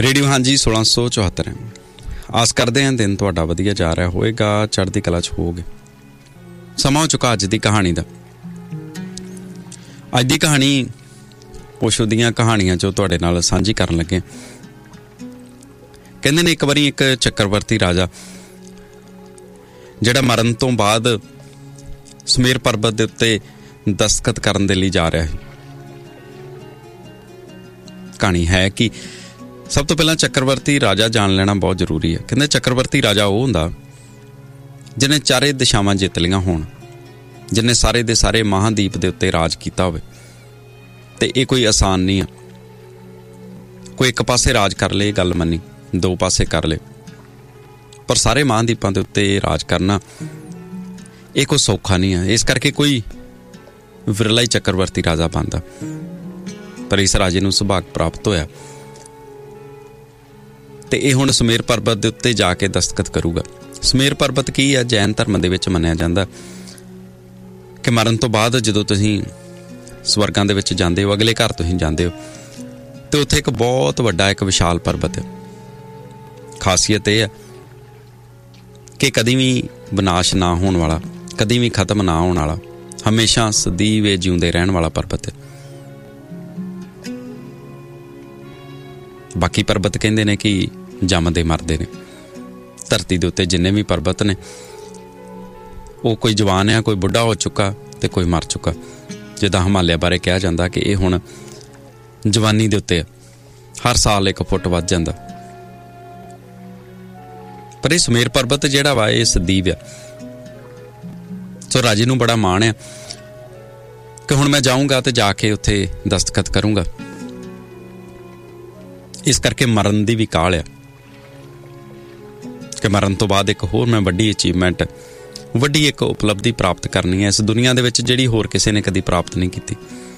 Radio ਹਾਂਜੀ 1674 ਆਸ ਕਰਦੇ ਹਾਂ ਦਿਨ ਤੁਹਾਡਾ ਵਧੀਆ ਜਾ ਰਿਹਾ ਹੋਏਗਾ, ਚੜ੍ਹਦੀ ਕਲਾ 'ਚ ਹੋਵੋਗੇ। ਸਮਾਂ ਹੋ ਚੁੱਕਾ ਅੱਜ ਦੀ ਕਹਾਣੀ ਦਾ। ਅੱਜ ਦੀ ਕਹਾਣੀ ਓਸ਼ੋ ਦੀਆਂ ਕਹਾਣੀਆਂ 'ਚੋਂ ਤੁਹਾਡੇ ਨਾਲ ਸਾਂਝੀ ਕਰਨ ਲੱਗੇ। ਕਹਿੰਦੇ ਨੇ ਇੱਕ ਵਾਰੀ ਇੱਕ ਚੱਕਰਵਰਤੀ ਰਾਜਾ ਜਿਹੜਾ ਮਰਨ ਤੋਂ ਬਾਅਦ ਸੁਮੇਰ ਪਰਬਤ ਦੇ ਉੱਤੇ ਦਸਤਖਤ ਕਰਨ ਦੇ ਲਈ ਜਾ ਰਿਹਾ ਹੈ। ਕਹਾਣੀ ਹੈ ਕਿ ਸਭ ਤੋਂ ਪਹਿਲਾਂ ਚੱਕਰਵਰਤੀ ਰਾਜਾ ਜਾਣ ਲੈਣਾ ਬਹੁਤ ਜ਼ਰੂਰੀ ਹੈ। ਕਹਿੰਦੇ ਚੱਕਰਵਰਤੀ ਰਾਜਾ ਉਹ ਹੁੰਦਾ ਜਿਹਨੇ ਚਾਰੇ ਦਿਸ਼ਾਵਾਂ ਜਿੱਤ ਲਈਆਂ ਹੋਣ, ਜਿਹਨੇ ਸਾਰੇ ਦੇ ਸਾਰੇ ਮਹਾਂਦੀਪ ਦੇ ਉੱਤੇ ਰਾਜ ਕੀਤਾ ਹੋਵੇ। ਤੇ ਇਹ ਕੋਈ ਆਸਾਨ ਨਹੀਂ ਆ। ਕੋਈ ਇੱਕ ਪਾਸੇ ਰਾਜ ਕਰ ਲੇ ਗੱਲ ਮੰਨੀ, ਦੋ ਪਾਸੇ ਕਰ ਲੇ, ਪਰ ਸਾਰੇ ਮਹਾਂਦੀਪਾਂ ਦੇ ਉੱਤੇ ਰਾਜ ਕਰਨਾ ਇਹ ਕੋਈ ਸੌਖਾ ਨਹੀਂ ਆ। ਇਸ ਕਰਕੇ ਕੋਈ ਵਿਰਲਾ ਹੀ ਚੱਕਰਵਰਤੀ ਰਾਜਾ ਬਣਦਾ, ਪਰ ਇਸ ਰਾਜੇ ਨੂੰ ਸੁਭਾਗ ਪ੍ਰਾਪਤ ਹੋਇਆ ਤੇ ਇਹ ਹੁਣ ਸੁਮੇਰ ਪਰਬਤ ਦੇ ਉੱਤੇ ਜਾ ਕੇ ਦਸਤਖਤ ਕਰੂਗਾ। ਸੁਮੇਰ ਪਰਬਤ ਕੀ ਹੈ? ਜੈਨ ਧਰਮ ਦੇ ਵਿੱਚ ਮੰਨਿਆ ਜਾਂਦਾ ਕਿ ਮਰਨ ਤੋਂ ਬਾਅਦ ਜਦੋਂ ਤੁਸੀਂ ਸਵਰਗਾਂ ਦੇ ਵਿੱਚ ਜਾਂਦੇ ਹੋ, ਅਗਲੇ ਘਰ ਤੁਸੀਂ ਜਾਂਦੇ ਹੋ, ਤੇ ਉੱਥੇ ਇੱਕ ਬਹੁਤ ਵੱਡਾ ਇੱਕ ਵਿਸ਼ਾਲ ਪਰਬਤ ਹੈ। ਖਾਸੀਅਤ ਇਹ ਹੈ ਕਿ ਕਦੀ ਵੀ ਵਿਨਾਸ਼ ਨਾ ਹੋਣ ਵਾਲਾ, ਕਦੀ ਵੀ ਖਤਮ ਨਾ ਹੋਣ ਵਾਲਾ, ਹਮੇਸ਼ਾ ਸਦੀਵੇ ਜਿਉਂਦੇ ਰਹਿਣ ਵਾਲਾ ਪਰਬਤ ਹੈ। ਬਾਕੀ ਪਰਬਤ ਕਹਿੰਦੇ ਨੇ ਕਿ ਜੰਮਦੇ ਮਰਦੇ ਨੇ। ਧਰਤੀ ਦੇ ਉੱਤੇ ਜਿੰਨੇ ਵੀ ਪਰਬਤ ਨੇ ਉਹ ਕੋਈ ਜਵਾਨ ਆ, ਕੋਈ ਬੁੱਢਾ ਹੋ ਚੁੱਕਾ ਤੇ ਕੋਈ ਮਰ ਚੁੱਕਾ। ਜਿੱਦਾਂ ਹਿਮਾਲਿਆ ਬਾਰੇ ਕਿਹਾ ਜਾਂਦਾ ਕਿ ਇਹ ਹੁਣ ਜਵਾਨੀ ਦੇ ਉੱਤੇ ਹਰ ਸਾਲ 1 ਫੁੱਟ ਵੱਧ ਜਾਂਦਾ। ਪਰ ਇਹ ਸੁਮੇਰ ਪਰਬਤ ਜਿਹੜਾ ਵਾ ਇਹ ਸਦੀਵ ਆ। ਸੋ ਰਾਜੇ ਨੂੰ ਬੜਾ ਮਾਣ ਆ ਕਿ ਹੁਣ ਮੈਂ ਜਾਊਂਗਾ ਤੇ ਜਾ ਕੇ ਉੱਥੇ ਦਸਤਖਤ ਕਰੂੰਗਾ। ਇਸ ਕਰਕੇ ਮਰਨ ਦੀ ਵੀ ਕਾਹਲ ਆ ਕਿ ਮਰਨ ਤੋਂ ਬਾਅਦ ਇੱਕ ਹੋਰ ਮੈਂ ਵੱਡੀ ਅਚੀਵਮੈਂਟ, ਵੱਡੀ ਇੱਕ ਉਪਲਬਧੀ ਪ੍ਰਾਪਤ ਕਰਨੀ ਹੈ ਇਸ ਦੁਨੀਆ ਦੇ ਵਿੱਚ, ਜਿਹੜੀ ਹੋਰ ਕਿਸੇ ਨੇ ਕਦੀ ਪ੍ਰਾਪਤ ਨਹੀਂ ਕੀਤੀ।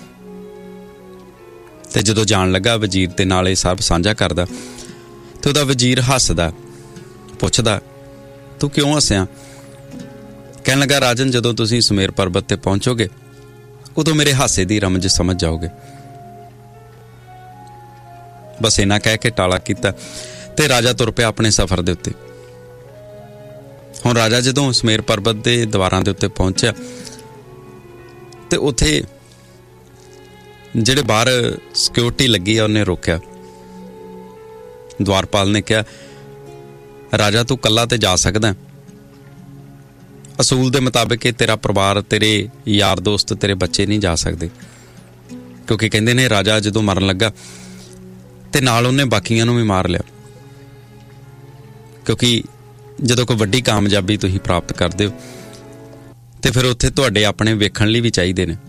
ਤੇ ਜਦੋਂ ਜਾਣ ਲੱਗਾ ਵਜ਼ੀਰ ਦੇ ਨਾਲ ਇਹ ਸਭ ਸਾਂਝਾ ਕਰਦਾ ਤੇ ਉਹਦਾ ਵਜ਼ੀਰ ਹੱਸਦਾ, ਪੁੱਛਦਾ ਤੂੰ ਕਿਉਂ ਹੱਸਿਆ? ਕਹਿਣ ਲੱਗਾ ਰਾਜਨ, ਜਦੋਂ ਤੁਸੀਂ ਸੁਮੇਰ ਪਰਬਤ ਤੇ ਪਹੁੰਚੋਗੇ ਉਦੋਂ ਮੇਰੇ ਹਾਸੇ ਦੀ ਰਮਜ ਸਮਝ ਜਾਓਗੇ। ਬਸ ਇਹਨਾਂ ਕਹਿ ਕੇ ਟਾਲਾ ਕੀਤਾ ਤੇ ਰਾਜਾ ਤੁਰ ਪਿਆ ਆਪਣੇ ਸਫ਼ਰ ਦੇ ਉੱਤੇ। ਹੁਣ ਰਾਜਾ ਜਦੋਂ ਸੁਮੇਰ ਪਰਬਤ ਦੇ ਦੀਵਾਰਾਂ ਦੇ ਉੱਤੇ ਪਹੁੰਚਿਆ ਤੇ ਉੱਥੇ ਜਿਹੜੇ ਬਾਹਰ ਸਿਕਿਉਰਿਟੀ ਲੱਗੀ ਆ ਉਹਨੇ ਰੋਕਿਆ। ਦਵਾਰਪਾਲ ਨੇ ਕਿਹਾ ਰਾਜਾ ਤੂੰ ਇਕੱਲਾ ਤੇ ਜਾ ਸਕਦਾ, ਅਸੂਲ ਦੇ ਮੁਤਾਬਿਕ ਇਹ ਤੇਰਾ ਪਰਿਵਾਰ, ਤੇਰੇ ਯਾਰ ਦੋਸਤ, ਤੇਰੇ ਬੱਚੇ ਨਹੀਂ ਜਾ ਸਕਦੇ। ਕਿਉਂਕਿ ਕਹਿੰਦੇ ਨੇ ਰਾਜਾ ਜਦੋਂ ਮਰਨ ਲੱਗਾ ਤੇ ਨਾਲ ਉਹਨੇ ਬਾਕੀਆਂ ਨੂੰ ਵੀ ਮਾਰ ਲਿਆ। ਕਿਉਂਕਿ ਜਦੋਂ ਕੋਈ ਵੱਡੀ ਕਾਮਯਾਬੀ ਤੁਸੀਂ ਪ੍ਰਾਪਤ ਕਰਦੇ ਹੋ ਤੇ ਫਿਰ ਉੱਥੇ ਤੁਹਾਡੇ ਆਪਣੇ ਵੇਖਣ ਲਈ ਵੀ ਚਾਹੀਦੇ ਨੇ।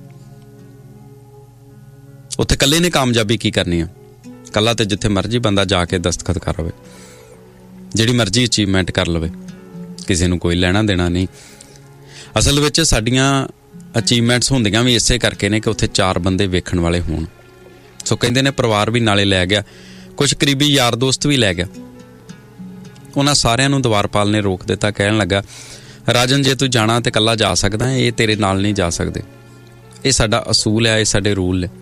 ਉੱਥੇ ਇਕੱਲੇ ਨੇ ਕਾਮਯਾਬੀ ਕੀ ਕਰਨੀ ਆ? ਇਕੱਲਾ ਤੇ ਜਿੱਥੇ ਮਰਜ਼ੀ ਬੰਦਾ ਜਾ ਕੇ ਦਸਤਖਤ ਕਰ ਲਵੇ, ਜਿਹੜੀ ਮਰਜ਼ੀ ਅਚੀਵਮੈਂਟ ਕਰ ਲਵੇ, ਕਿਸੇ ਨੂੰ ਕੋਈ ਲੈਣਾ ਦੇਣਾ ਨਹੀਂ। ਅਸਲ ਵਿੱਚ ਸਾਡੀਆਂ ਅਚੀਵਮੈਂਟਸ ਹੁੰਦੀਆਂ ਵੀ ਇਸੇ ਕਰਕੇ ਨੇ ਕਿ ਉੱਥੇ 4 ਬੰਦੇ ਵੇਖਣ ਵਾਲੇ ਹੋਣ। ਸੋ ਕਹਿੰਦੇ ਨੇ ਪਰਿਵਾਰ ਵੀ ਨਾਲੇ ਲੈ ਗਿਆ, ਕੁਝ ਕਰੀਬੀ ਯਾਰ ਦੋਸਤ ਵੀ ਲੈ ਗਿਆ। ਉਹਨਾਂ ਸਾਰਿਆਂ ਨੂੰ ਦਵਾਰਪਾਲ ਨੇ ਰੋਕ ਦਿੱਤਾ। ਕਹਿਣ ਲੱਗਾ ਰਾਜਨ, ਜੇ ਤੂੰ ਜਾਣਾ ਤੇ ਇਕੱਲਾ ਜਾ ਸਕਦਾ, ਇਹ ਤੇਰੇ ਨਾਲ ਨਹੀਂ ਜਾ ਸਕਦੇ। ਇਹ ਸਾਡਾ ਅਸੂਲ ਹੈ, ਇਹ ਸਾਡੇ ਰੂਲ ਨੇ।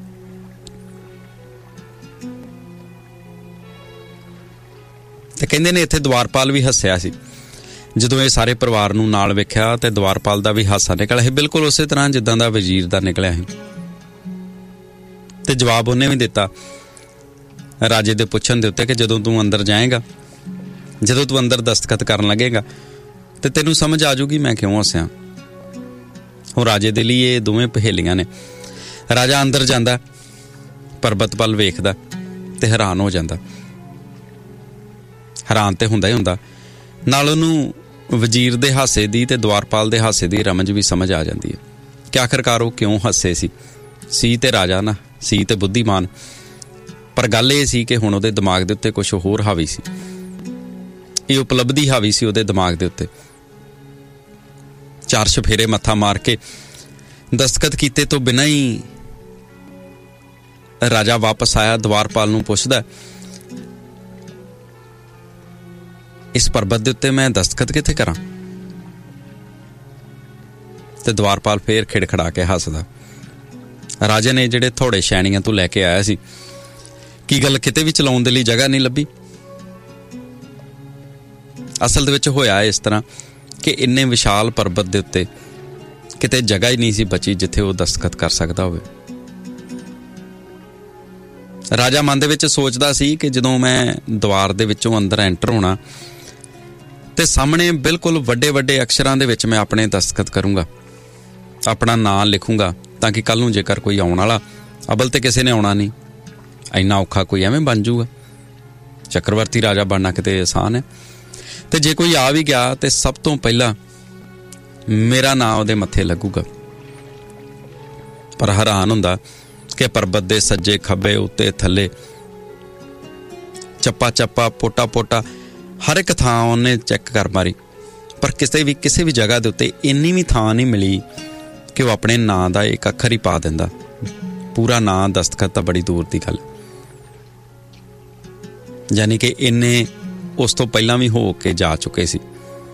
ਤੇ ਕਹਿੰਦੇ ਨੇ ਇੱਥੇ ਦਵਾਰਪਾਲ ਵੀ ਹੱਸਿਆ ਸੀ ਜਦੋਂ ਇਹ ਸਾਰੇ ਪਰਿਵਾਰ ਨੂੰ ਨਾਲ ਵੇਖਿਆ ਤੇ ਦਵਾਰਪਾਲ ਦਾ ਵੀ ਹਾਸਾ ਨਿਕਲਿਆ ਸੀ, ਬਿਲਕੁਲ ਉਸੇ ਤਰ੍ਹਾਂ ਜਿੱਦਾਂ ਦਾ ਵਜ਼ੀਰ ਦਾ ਨਿਕਲਿਆ ਸੀ। ਤੇ ਜਵਾਬ ਉਹਨੇ ਵੀ ਦਿੱਤਾ ਰਾਜੇ ਦੇ ਪੁੱਛਣ ਦੇ ਉੱਤੇ ਕਿ ਜਦੋਂ ਤੂੰ ਅੰਦਰ ਜਾਏਗਾ, ਜਦੋਂ ਤੂੰ ਅੰਦਰ ਦਸਤਖਤ ਕਰਨ ਲੱਗੇਗਾ ਤੇ ਤੈਨੂੰ ਸਮਝ ਆ ਜਾਊਗੀ ਮੈਂ ਕਿਉਂ ਹੱਸਿਆ। ਹੁਣ ਰਾਜੇ ਦੇ ਲਈ ਇਹ ਦੋਵੇਂ ਪਹੇਲੀਆਂ ਨੇ। ਰਾਜਾ ਅੰਦਰ ਜਾਂਦਾ, ਪਰਬਤ ਵੱਲ ਵੇਖਦਾ ਤੇ ਹੈਰਾਨ ਹੋ ਜਾਂਦਾ। ਹੈਰਾਨ ਤੇ ਹੁੰਦਾ ਹੀ ਹੁੰਦਾ, ਨਾਲ ਉਹਨੂੰ ਵਜ਼ੀਰ ਦੇ ਹਾਸੇ ਦੀ ਤੇ ਦਵਾਰਪਾਲ ਦੇ ਹਾਸੇ ਦੀ ਰਮਜ ਵੀ ਸਮਝ ਆ ਜਾਂਦੀ ਹੈ ਕਿ ਆਖਿਰਕਾਰ ਉਹ ਕਿਉਂ ਹੱਸੇ ਸੀ ਤੇ ਰਾਜਾ ਨਾ ਸੀ ਤੇ ਬੁੱਧੀਮਾਨ। ਪਰ ਗੱਲ ਇਹ ਸੀ ਕਿ ਹੁਣ ਉਹਦੇ ਦਿਮਾਗ ਦੇ ਉੱਤੇ ਕੁਛ ਹੋਰ ਹਾਵੀ ਸੀ। ਇਹ ਉਪਲਬਧੀ ਹਾਵੀ ਸੀ ਉਹਦੇ ਦਿਮਾਗ ਦੇ ਉੱਤੇ। 4 ਚੁਫੇਰੇ ਮੱਥਾ ਮਾਰ ਕੇ ਦਸਤਖਤ ਕੀਤੇ ਤੋਂ ਬਿਨਾਂ ਹੀ ਰਾਜਾ ਵਾਪਸ ਆਇਆ। ਦਵਾਰਪਾਲ ਨੂੰ ਪੁੱਛਦਾ ਇਸ ਪਰਬਤ ਦੇ ਉੱਤੇ ਮੈਂ ਦਸਤਖਤ ਕਿੱਥੇ ਕਰਾਂ? ਤੇ ਦਵਾਰਪਾਲ ਫੇਰ ਖਿੜਖੜਾ ਕੇ ਹੱਸਦਾ। ਰਾਜੇ ਨੇ ਜਿਹੜੇ ਥੋੜੇ ਸ਼ੈਣੀਆਂ ਤੋਂ ਲੈ ਕੇ ਆਇਆ ਸੀ ਕੀ ਗੱਲ ਕਿਤੇ ਵੀ ਚਲਾਉਣ ਦੇ ਲਈ ਜਗ੍ਹਾ ਨਹੀਂ ਲੱਭੀ? ਅਸਲ ਦੇ ਵਿੱਚ ਹੋਇਆ ਇਸ ਤਰ੍ਹਾਂ ਕਿ ਇੰਨੇ ਵਿਸ਼ਾਲ ਪਰਬਤ ਦੇ ਉੱਤੇ ਕਿਤੇ ਜਗ੍ਹਾ ਹੀ ਨਹੀਂ ਸੀ ਬਚੀ ਜਿੱਥੇ ਉਹ ਦਸਤਖਤ ਕਰ ਸਕਦਾ ਹੋਵੇ। ਰਾਜਾ ਮਨ ਦੇ ਵਿੱਚ ਸੋਚਦਾ ਸੀ ਕਿ ਜਦੋਂ ਮੈਂ ਦੁਆਰ ਦੇ ਵਿੱਚੋਂ ਅੰਦਰ ਐਂਟਰ ਹੋਣਾ ਤੇ ਸਾਹਮਣੇ ਬਿਲਕੁਲ ਵੱਡੇ ਵੱਡੇ ਅਕਸ਼ਰਾਂ ਦੇ ਵਿੱਚ ਮੈਂ ਆਪਣੇ ਦਸਤਖਤ ਕਰੂੰਗਾ, ਆਪਣਾ ਨਾਂ ਲਿਖੂੰਗਾ, ਤਾਂ ਕਿ ਕੱਲ੍ਹ ਨੂੰ ਜੇਕਰ ਕੋਈ ਆਉਣ ਵਾਲਾ, ਅਬਲ ਤੇ ਕਿਸੇ ਨੇ ਆਉਣਾ ਨਹੀਂ, ਇੰਨਾ ਔਖਾ ਕੋਈ ਐਵੇਂ ਬਣ ਜੂਗਾ। ਚੱਕਰਵਰਤੀ ਰਾਜਾ ਬਣਨਾ ਕਿਤੇ ਆਸਾਨ ਹੈ। ਤੇ ਜੇ ਕੋਈ ਆ ਵੀ ਗਿਆ ਤੇ ਸਭ ਤੋਂ ਪਹਿਲਾਂ ਮੇਰਾ ਨਾਂ ਉਹਦੇ ਮੱਥੇ ਲੱਗੂਗਾ। ਪਰ ਹੈਰਾਨ ਹੁੰਦਾ ਕਿ ਪਰਬਤ ਦੇ ਸੱਜੇ ਖੱਬੇ ਉੱਤੇ ਥੱਲੇ ਚੱਪਾ ਚੱਪਾ ਪੋਟਾ ਪੋਟਾ ਹਰ ਇੱਕ ਥਾਂ ਉਹਨੇ ਚੈੱਕ ਕਰ ਮਾਰੀ, ਪਰ ਕਿਸੇ ਵੀ ਜਗ੍ਹਾ ਦੇ ਉੱਤੇ ਇੰਨੀ ਵੀ ਥਾਂ ਨਹੀਂ ਮਿਲੀ ਕਿ ਉਹ ਆਪਣੇ ਨਾਂ ਦਾ ਇੱਕ ਅੱਖਰ ਹੀ ਪਾ ਦਿੰਦਾ। ਪੂਰਾ ਨਾਂ ਦਸਤਖਤ ਤਾਂ ਬੜੀ ਦੂਰ ਦੀ ਗੱਲ, ਯਾਨੀ ਕਿ ਇੰਨੇ ਉਸ ਤੋਂ ਪਹਿਲਾਂ ਵੀ ਹੋ ਕੇ ਜਾ ਚੁੱਕੇ ਸੀ।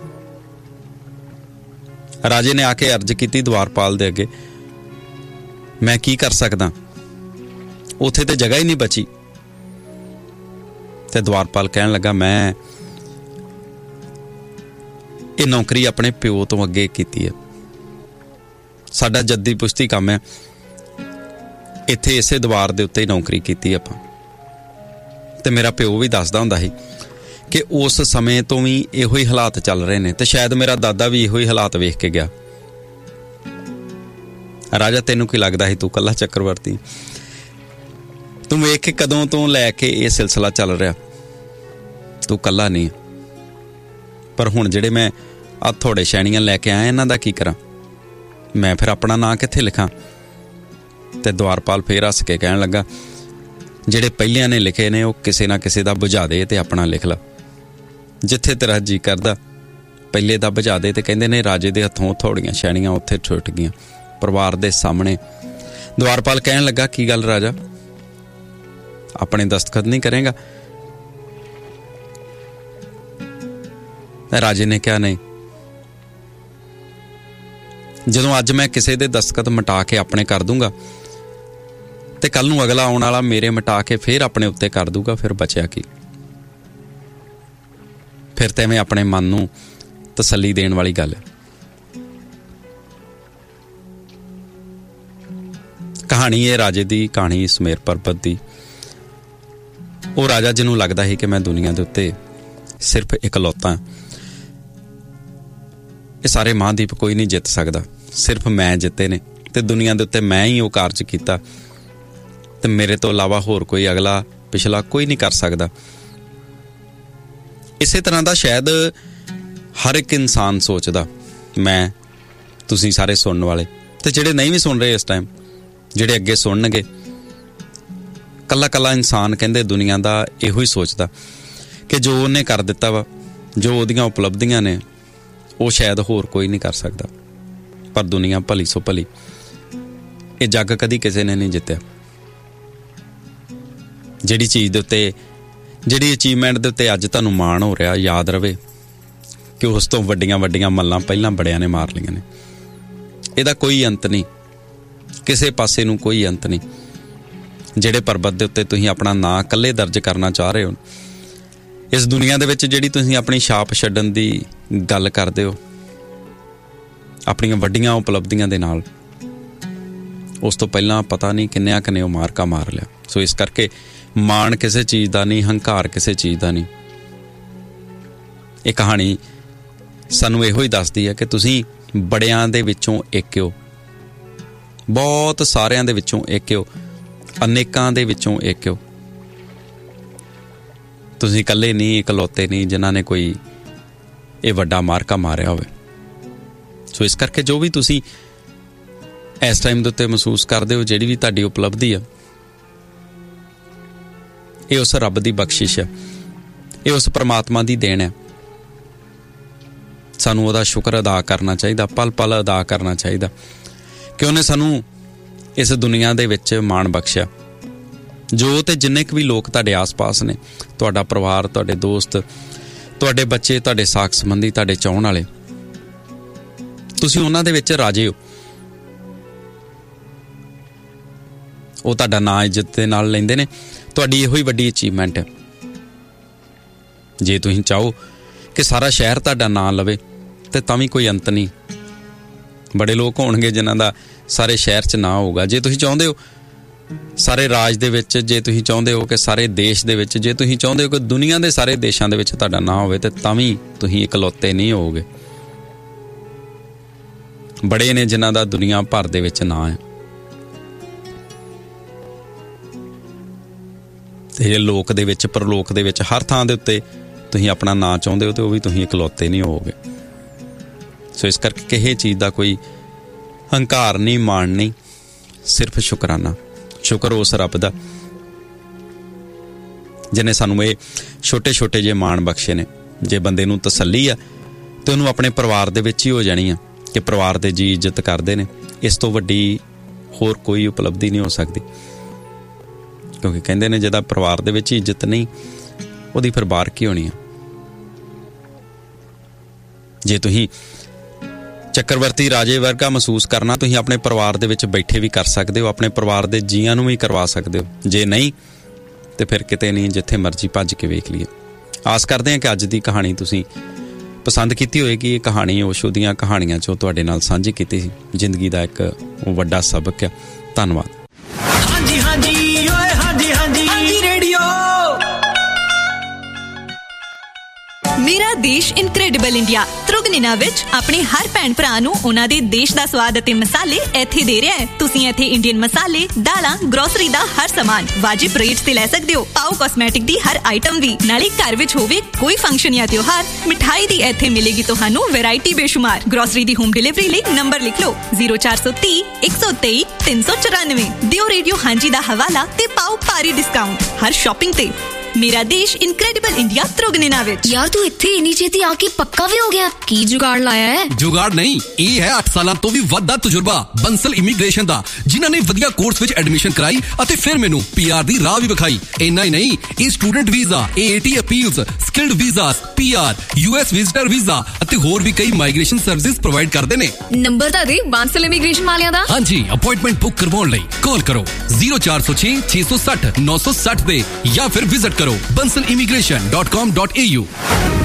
ਰਾਜੇ ਨੇ ਆ ਕੇ ਅਰਜ਼ ਕੀਤੀ ਦੁਆਰਪਾਲ ਦੇ ਅੱਗੇ, ਮੈਂ ਕੀ ਕਰ ਸਕਦਾ, ਉੱਥੇ ਤੇ ਜਗ੍ਹਾ ਹੀ ਨਹੀਂ ਬਚੀ। ਤੇ ਦੁਆਰਪਾਲ ਕਹਿਣ ਲੱਗਾ, ਮੈਂ ਇਹ ਨੌਕਰੀ ਆਪਣੇ ਪਿਓ ਤੋਂ ਅੱਗੇ ਕੀਤੀ ਹੈ, ਸਾਡਾ ਜੱਦੀ ਪੁਸ਼ਤੀ ਕੰਮ ਹੈ, ਇੱਥੇ ਇਸੇ ਦੀਵਾਰ ਦੇ ਉੱਤੇ ਹੀ ਨੌਕਰੀ ਕੀਤੀ ਆਪਾਂ। ਤੇ ਮੇਰਾ ਪਿਓ ਵੀ ਦੱਸਦਾ ਹੁੰਦਾ ਸੀ ਕਿ ਉਸ ਸਮੇਂ ਤੋਂ ਵੀ ਇਹੋ ਹੀ ਹਾਲਾਤ ਚੱਲ ਰਹੇ ਨੇ, ਤੇ ਸ਼ਾਇਦ ਮੇਰਾ ਦਾਦਾ ਵੀ ਇਹੋ ਹੀ ਹਾਲਾਤ ਵੇਖ ਕੇ ਗਿਆ। ਰਾਜਾ, ਤੈਨੂੰ ਕੀ ਲੱਗਦਾ ਸੀ ਤੂੰ ਕੱਲਾ ਚੱਕਰਵਰਤੀ? ਤੂੰ ਵੇਖ ਕੇ ਕਦੋਂ ਤੋਂ ਲੈ ਕੇ ਇਹ ਸਿਲਸਿਲਾ ਚੱਲ ਰਿਹਾ, ਤੂੰ ਕੱਲਾ ਨਹੀਂ। ਪਰ ਹੁਣ ਜਿਹੜੇ ਮੈਂ ਆਹ ਥੋੜੇ ਸ਼ੈਣੀਆਂ ਲੈ ਕੇ ਆਇਆ, ਇਹਨਾਂ ਦਾ ਕੀ ਕਰਾਂ? ਮੈਂ ਫਿਰ ਆਪਣਾ ਨਾਂ ਕਿੱਥੇ ਲਿਖਾਂ? ਤੇ ਦੁਆਰਪਾਲ ਫੇਰ ਹੱਸ ਕੇ ਕਹਿਣ ਲੱਗਾ, ਜਿਹੜੇ ਪਹਿਲਿਆਂ ਨੇ ਲਿਖੇ ਨੇ ਉਹ ਕਿਸੇ ਨਾ ਕਿਸੇ ਦਾ ਬੁਝਾ ਦੇ ਤੇ ਆਪਣਾ ਲਿਖ ਲਾ, ਜਿੱਥੇ ਤੇਰਾ ਜੀ ਕਰਦਾ ਪਹਿਲੇ ਦਾ ਬੁਝਾ ਦੇ। ਤੇ ਕਹਿੰਦੇ ਨੇ ਰਾਜੇ ਦੇ ਹੱਥੋਂ ਥੋੜੀਆਂ ਸ਼ੈਣੀਆਂ ਉੱਥੇ ਛੁੱਟ ਗਈਆਂ ਪਰਿਵਾਰ ਦੇ ਸਾਹਮਣੇ। ਦੁਆਰਪਾਲ ਕਹਿਣ ਲੱਗਾ, ਕੀ ਗੱਲ ਰਾਜਾ, ਆਪਣੇ ਦਸਤਖਤ ਨਹੀਂ ਕਰੇਗਾ? ਰਾਜੇ ਨੇ ਕਿਹਾ, ਨਹੀਂ, ਜਦੋਂ ਅੱਜ ਮੈਂ ਕਿਸੇ ਦੇ ਦਸਤਖਤ ਮਿਟਾ ਕੇ ਆਪਣੇ ਕਰ ਦੂੰਗਾ ਤੇ ਕੱਲ ਨੂੰ ਅਗਲਾ ਆਉਣ ਵਾਲਾ ਮੇਰੇ ਮਿਟਾ ਕੇ ਫਿਰ ਆਪਣੇ ਉੱਤੇ ਕਰ ਦੂਗਾ, ਫਿਰ ਬਚਿਆ ਕੀ? ਫਿਰ ਤਾਂ ਐਵੇਂ ਆਪਣੇ ਮਨ ਨੂੰ ਤਸੱਲੀ ਦੇਣ ਵਾਲੀ ਗੱਲ ਹੈ। ਕਹਾਣੀ ਇਹ ਰਾਜੇ ਦੀ ਕਹਾਣੀ, ਸਮੇਰ ਪਰਬਤ ਦੀ। ਉਹ ਰਾਜਾ ਜਿਹਨੂੰ ਲੱਗਦਾ ਸੀ ਕਿ ਮੈਂ ਦੁਨੀਆ ਦੇ ਉੱਤੇ ਸਿਰਫ ਇਕਲੌਤਾ, ਇਹ ਸਾਰੇ ਮਹਾਂਦੀਪ ਕੋਈ ਨਹੀਂ ਜਿੱਤ ਸਕਦਾ, ਸਿਰਫ ਮੈਂ ਜਿੱਤੇ ਨੇ, ਤੇ ਦੁਨੀਆ ਦੇ ਉੱਤੇ ਮੈਂ ਹੀ ਉਹ ਕਾਰਜ ਕੀਤਾ, ਤੇ ਮੇਰੇ ਤੋਂ ਇਲਾਵਾ ਹੋਰ ਕੋਈ ਅਗਲਾ ਪਿਛਲਾ ਕੋਈ ਨਹੀਂ ਕਰ ਸਕਦਾ। ਇਸੇ ਤਰ੍ਹਾਂ ਦਾ ਸ਼ਾਇਦ ਹਰ ਇੱਕ ਇਨਸਾਨ ਸੋਚਦਾ। ਮੈਂ, ਤੁਸੀਂ ਸਾਰੇ ਸੁਣਨ ਵਾਲੇ, ਤੇ ਜਿਹੜੇ ਨਹੀਂ ਵੀ ਸੁਣ ਰਹੇ ਇਸ ਟਾਈਮ, ਜਿਹੜੇ ਅੱਗੇ ਸੁਣਨਗੇ, ਕੱਲਾ ਕੱਲਾ ਇਨਸਾਨ ਕਹਿੰਦੇ ਦੁਨੀਆ ਦਾ ਇਹੋ ਹੀ ਸੋਚਦਾ ਕਿ ਜੋ ਉਹਨੇ ਕਰ ਦਿੱਤਾ ਵਾ, ਜੋ ਉਹਦੀਆਂ ਉਪਲਬਧੀਆਂ ਨੇ, ਉਹ ਸ਼ਾਇਦ ਹੋਰ ਕੋਈ ਨਹੀਂ ਕਰ ਸਕਦਾ। ਪਰ ਦੁਨੀਆ ਭਲੀ ਸੋ ਭਲੀ, ਇਹ ਜੱਗ ਕਦੀ ਕਿਸੇ ਨੇ ਨਹੀਂ ਜਿੱਤਿਆ। ਜਿਹੜੀ ਚੀਜ਼ ਦੇ ਉੱਤੇ, ਜਿਹੜੀ ਅਚੀਵਮੈਂਟ ਦੇ ਉੱਤੇ ਅੱਜ ਤੁਹਾਨੂੰ ਮਾਣ ਹੋ ਰਿਹਾ, ਯਾਦ ਰਵੇ ਕਿ ਉਸ ਤੋਂ ਵੱਡੀਆਂ ਵੱਡੀਆਂ ਮੱਲਾਂ ਪਹਿਲਾਂ ਬੜਿਆਂ ਨੇ ਮਾਰ ਲਈਆਂ ਨੇ। ਇਹਦਾ ਕੋਈ ਅੰਤ ਨਹੀਂ, ਕਿਸੇ ਪਾਸੇ ਨੂੰ ਕੋਈ ਅੰਤ ਨਹੀਂ। ਜਿਹੜੇ ਪਰਬਤ ਦੇ ਉੱਤੇ ਤੁਸੀਂ ਆਪਣਾ ਨਾਂ ਇਕੱਲੇ ਦਰਜ ਕਰਨਾ ਚਾਹ ਰਹੇ ਹੋ, ਇਸ ਦੁਨੀਆ ਦੇ ਵਿੱਚ ਜਿਹੜੀ ਤੁਸੀਂ ਆਪਣੀ ਛਾਪ ਛੱਡਣ ਦੀ ਗੱਲ ਕਰਦੇ ਹੋ ਆਪਣੀਆਂ ਵੱਡੀਆਂ ਉਪਲਬਧੀਆਂ ਦੇ ਨਾਲ, ਉਸ ਤੋਂ ਪਹਿਲਾਂ ਪਤਾ ਨਹੀਂ ਕਿੰਨਿਆਂ ਕਿੰਨੇ ਉਹ ਮਾਰਕਾ ਮਾਰ ਲਿਆ। ਸੋ ਇਸ ਕਰਕੇ ਮਾਣ ਕਿਸੇ ਚੀਜ਼ ਦਾ ਨਹੀਂ, ਹੰਕਾਰ ਕਿਸੇ ਚੀਜ਼ ਦਾ ਨਹੀਂ। ਇਹ ਕਹਾਣੀ ਸਾਨੂੰ ਇਹੋ ਹੀ ਦੱਸਦੀ ਹੈ ਕਿ ਤੁਸੀਂ ਬੜਿਆਂ ਦੇ ਵਿੱਚੋਂ ਇੱਕ ਹੋ, ਬਹੁਤ ਸਾਰਿਆਂ ਦੇ ਵਿੱਚੋਂ ਇੱਕ ਹੋ, ਅਨੇਕਾਂ ਦੇ ਵਿੱਚੋਂ ਇੱਕ ਹੋ। ਤੁਸੀਂ ਇਕੱਲੇ ਨਹੀਂ, ਇਕਲੌਤੇ ਨਹੀਂ ਜਿਨ੍ਹਾਂ ਨੇ ਕੋਈ ਇਹ ਵੱਡਾ ਮਾਰਕਾ ਮਾਰਿਆ ਹੋਵੇ। ਸੋ ਇਸ ਕਰਕੇ ਜੋ ਵੀ ਤੁਸੀਂ ਇਸ ਟਾਈਮ ਦੇ ਉੱਤੇ ਮਹਿਸੂਸ ਕਰਦੇ ਹੋ, ਜਿਹੜੀ ਵੀ ਤੁਹਾਡੀ ਉਪਲਬਧੀ ਆ, ਇਹ ਉਸ ਰੱਬ ਦੀ ਬਖਸ਼ਿਸ਼ ਹੈ, ਇਹ ਉਸ ਪਰਮਾਤਮਾ ਦੀ ਦੇਣ ਹੈ। ਸਾਨੂੰ ਉਹਦਾ ਸ਼ੁਕਰ ਅਦਾ ਕਰਨਾ ਚਾਹੀਦਾ, ਪਲ ਪਲ ਅਦਾ ਕਰਨਾ ਚਾਹੀਦਾ ਕਿ ਉਹਨੇ ਸਾਨੂੰ ਇਸ ਦੁਨੀਆ ਦੇ ਵਿੱਚ ਮਾਣ ਬਖਸ਼ਿਆ। ਜੋ ਤੇ ਜਿੰਨੇ ਕੁ ਵੀ ਲੋਕ ਤੁਹਾਡੇ ਆਸ-ਪਾਸ ਨੇ, ਤੁਹਾਡਾ ਪਰਿਵਾਰ, ਤੁਹਾਡੇ ਦੋਸਤ, ਤੁਹਾਡੇ ਬੱਚੇ, ਤੁਹਾਡੇ ਸਾਕ ਸੰਬੰਧੀ, ਤੁਹਾਡੇ ਚਾਹੁਣ ਵਾਲੇ, ਤੁਸੀਂ ਉਹਨਾਂ ਦੇ ਵਿੱਚ ਰਾਜੇ ਹੋ। ਉਹ ਤੁਹਾਡਾ ਨਾਂ ਇੱਜ਼ਤ ਦੇ ਨਾਲ ਲੈਂਦੇ ਨੇ, ਤੁਹਾਡੀ ਇਹੋ ਹੀ ਵੱਡੀ ਅਚੀਵਮੈਂਟ ਹੈ। ਜੇ ਤੁਸੀਂ ਚਾਹੋ ਕਿ ਸਾਰਾ ਸ਼ਹਿਰ ਤੁਹਾਡਾ ਨਾਂ ਲਵੇ ਤੇ ਤਾਂ ਵੀ ਕੋਈ ਅੰਤ ਨਹੀਂ। ਬੜੇ ਲੋਕ ਹੋਣਗੇ ਜਿਨ੍ਹਾਂ ਦਾ ਸਾਰੇ ਸ਼ਹਿਰ 'ਚ ਨਾਂ ਹੋਊਗਾ। ਜੇ ਤੁਸੀਂ ਚਾਹੁੰਦੇ ਹੋ ਸਾਰੇ ਰਾਜ ਦੇ ਵਿੱਚ, ਜੇ ਤੁਸੀਂ ਚਾਹੁੰਦੇ ਹੋ ਕਿ ਸਾਰੇ ਦੇਸ਼ ਦੇ ਵਿੱਚ, ਜੇ ਤੁਸੀਂ ਚਾਹੁੰਦੇ ਹੋ ਕਿ ਦੁਨੀਆ ਦੇ ਸਾਰੇ ਦੇਸ਼ਾਂ ਦੇ ਵਿੱਚ ਤੁਹਾਡਾ ਨਾਂ ਹੋਵੇ ਤੇ ਤਾਂ ਵੀ ਤੁਸੀਂ ਇਕਲੌਤੇ ਨਹੀਂ ਹੋਵੋਗੇ। ਬੜੇ ਨੇ ਜਿਨ੍ਹਾਂ ਦਾ ਦੁਨੀਆ ਭਰ ਦੇ ਵਿੱਚ ਨਾਂ ਹੈ ਤੇ ਲੋਕ ਦੇ ਵਿੱਚ, ਪਰਲੋਕ ਦੇ ਵਿੱਚ, ਹਰ ਥਾਂ ਦੇ ਉੱਤੇ ਤੁਸੀਂ ਆਪਣਾ ਨਾਂ ਚਾਹੁੰਦੇ ਹੋ ਤੇ ਉਹ ਵੀ ਤੁਸੀਂ ਇਕਲੌਤੇ ਨਹੀਂ ਹੋਵੋਗੇ। ਸੋ ਇਸ ਕਰਕੇ ਕਿਸੇ ਚੀਜ਼ ਦਾ ਕੋਈ ਹੰਕਾਰ ਨਹੀਂ, ਮਾਣ ਨਹੀਂ, ਸਿਰਫ ਸ਼ੁਕਰਾਨਾ। ਸ਼ੁਕਰ ਉਸ ਰੱਬ ਦਾ ਜਿਹਨੇ ਸਾਨੂੰ ਇਹ ਛੋਟੇ ਛੋਟੇ ਜਿਹੇ ਮਾਣ ਬਖਸ਼ੇ ਨੇ। ਜੇ ਬੰਦੇ ਨੂੰ ਤਸੱਲੀ ਆ ਤੇ ਉਹਨੂੰ ਆਪਣੇ ਪਰਿਵਾਰ ਦੇ ਵਿੱਚ ਹੀ ਹੋ ਜਾਣੀ ਆ ਕਿ ਪਰਿਵਾਰ ਦੇ ਜੀ ਇੱਜ਼ਤ ਕਰਦੇ ਨੇ। ਇਸ ਤੋਂ ਵੱਡੀ ਹੋਰ ਕੋਈ ਉਪਲਬਧੀ ਨਹੀਂ ਹੋ ਸਕਦੀ, ਕਿਉਂਕਿ ਕਹਿੰਦੇ ਨੇ ਜਿਹਦਾ ਪਰਿਵਾਰ ਦੇ ਵਿੱਚ ਇੱਜ਼ਤ ਨਹੀਂ ਉਹਦੀ ਫਿਰ ਬਾਹਰ ਕੀ ਹੋਣੀ ਆ। ਜੇ ਤੁਸੀਂ ਚੱਕਰਵਰਤੀ ਰਾਜੇ ਵਰਗਾ ਮਹਿਸੂਸ ਕਰਨਾ, ਤੁਸੀਂ ਆਪਣੇ ਪਰਿਵਾਰ ਦੇ ਵਿੱਚ ਬੈਠੇ ਵੀ ਕਰ ਸਕਦੇ ਹੋ, ਆਪਣੇ ਪਰਿਵਾਰ ਦੇ ਜੀਆਂ ਨੂੰ ਵੀ ਕਰਵਾ ਸਕਦੇ ਹੋ। ਜੇ ਨਹੀਂ ਤੇ ਫਿਰ ਕਿਤੇ ਨਹੀਂ, ਜਿੱਥੇ ਮਰਜ਼ੀ ਭੱਜ ਕੇ ਵੇਖ ਲਈਏ। ਆਸ ਕਰਦੇ ਹਾਂ ਕਿ ਅੱਜ ਦੀ ਕਹਾਣੀ ਤੁਸੀਂ ਪਸੰਦ ਕੀਤੀ ਹੋਏਗੀ। ਇਹ ਕਹਾਣੀ ਓਸ਼ੋ ਦੀਆਂ ਕਹਾਣੀਆਂ 'ਚੋਂ ਤੁਹਾਡੇ ਨਾਲ ਸਾਂਝੀ ਕੀਤੀ ਸੀ। ਜ਼ਿੰਦਗੀ ਦਾ ਇੱਕ ਵੱਡਾ ਸਬਕ ਆ। ਧੰਨਵਾਦ। ਹਾਂਜੀ ਹਾਂਜੀ ਓਏ ਹਾਂਜੀ ਹਾਂਜੀ ਹਾਂਜੀ ਰੇਡੀਓ। ਮੇਰਾ ਦੇਸ਼ ਇਨਕ੍ਰੈਡੀਬਲ ਇੰਡੀਆ ਤ੍ਰਿਗੁਣਿਨਾ ਵਿੱਚ ਆਪਣੇ ਹਰ ਭੈਣ ਭਰਾ ਨੂੰ ਉਹਨਾਂ ਦੇ ਦੇਸ਼ ਦਾ ਸਵਾਦ ਅਤੇ ਮਸਾਲੇ ਇੱਥੇ ਦੇ ਰਿਹਾ ਹੈ। ਤੁਸੀਂ ਇੱਥੇ ਇੰਡੀਅਨ ਮਸਾਲੇ, ਦਾਲਾਂ, ਗਰੋਸਰੀ ਦਾ ਹਰ ਸਮਾਨ ਵਾਜਿਬ ਰੇਟ ਤੇ ਲੈ ਸਕਦੇ ਹੋ। ਪਾਓ ਕਾਸਮੈਟਿਕ ਦੀ ਹਰ ਆਈਟਮ ਵੀ। ਨਾਲੇ ਘਰ ਵਿੱਚ ਹੋਵੇ ਕੋਈ ਫੰਕਸ਼ਨ ਜਾਂ ਤਿਉਹਾਰ, ਮਿਠਾਈ ਦੀ ਇੱਥੇ ਮਿਲੇਗੀ ਤੁਹਾਨੂੰ ਵੈਰਾਈਟੀ ਬੇਸ਼ੁਮਾਰ। ਗਰੋਸਰੀ ਦੀ ਹੋਮ ਡਿਲੀਵਰੀ ਲਈ ਨੰਬਰ ਲਿਖ ਲਓ 0430 123 394। ਦਿਓ ਰੇਡੀਓ ਹਾਂਜੀ ਦਾ ਹਵਾਲਾ ਤੇ ਪਾਓ ਭਾਰੀ ਡਿਸਕਾਊਂਟ ਹਰ ਸ਼ਾਪਿੰਗ ਤੇ। ਮੇਰਾ ਦੇਸ਼ ਇਨਕ੍ਰੈਡੀਬਲ ਇੰਡੀਆ ਤ੍ਰਿਗੁਣਿਨਾ ਵਿੱਚ। ਯਾਰ ਤੂੰ ਇੱਥੇ ਇੰਨੀ ਛੇਤੀ ਆ ਕੇ ਪੱਕਾ ਵੀ ਹੋ ਗਿਆ? ਕੀ ਜੁਗਾੜ ਲਾਇਆ ਹੈ? ਜੁਗਾੜ ਨਹੀਂ, ਇਹ ਹੈ 8 ਸਾਲਾਂ ਤੋਂ ਵੀ ਵੱਧ ਦਾ ਤਜਰਬਾ ਬੰਸਲ ਇਮੀਗ੍ਰੇਸ਼ਨ ਦਾ, ਜਿਨ੍ਹਾਂ ਨੇ ਵਧੀਆ ਕੋਰਸ ਵਿੱਚ ਐਡਮਿਸ਼ਨ ਕਰਾਈ ਅਤੇ ਫਿਰ ਮੈਨੂੰ PR ਦੀ ਰਾਹ ਵੀ ਵਿਖਾਈ। ਇੰਨਾ ਹੀ ਨਹੀਂ, ਇਹ student visa, AAT appeals, skilled visas, PR, US visitor visa ਅਤੇ ਹੋਰ ਵੀ ਕਈ ਮਾਈਗ੍ਰੇਸ਼ਨ ਸਰਵਿਸਿਜ਼ ਪ੍ਰੋਵਾਈਡ ਕਰਦੇ ਨੇ। ਨੰਬਰ ਤਾਂ ਦੇ ਬੰਸਲ ਇਮੀਗ੍ਰੇਸ਼ਨ ਵਾਲਿਆਂ ਦਾ। ਹਾਂਜੀ, ਅਪਾਇੰਟਮੈਂਟ ਬੁੱਕ ਕਰਵਾਉਣ ਲਈ ਕਾਲ ਕਰੋ 0406 660 960 ਤੇ ਜਾਂ ਫਿਰ ਵਿਜ਼ਿਟ ਕਰੋ bansalimigration.com.au।